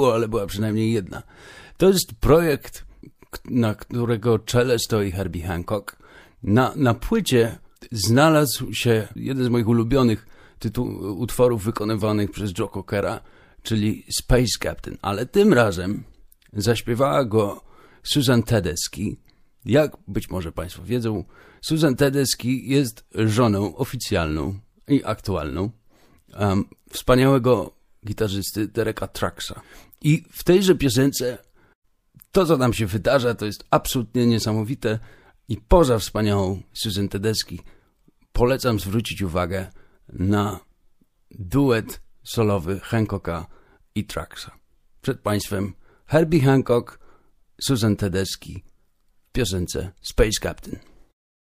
ale była przynajmniej jedna. To jest projekt, na którego czele stoi Herbie Hancock. Na płycie znalazł się jeden z moich ulubionych utworów wykonywanych przez Joe Cockera, czyli Space Captain, ale tym razem zaśpiewała go Susan Tedeschi. Jak być może Państwo wiedzą, Susan Tedeschi jest żoną oficjalną i aktualną wspaniałego gitarzysty Dereka Trucksa. I w tejże piosence to, co tam się wydarza, to jest absolutnie niesamowite i poza wspaniałą Susan Tedeschi polecam zwrócić uwagę na duet solowy Hancocka i Trucksa. Przed Państwem Herbie Hancock, Susan Tedeschi w piosence Space Captain.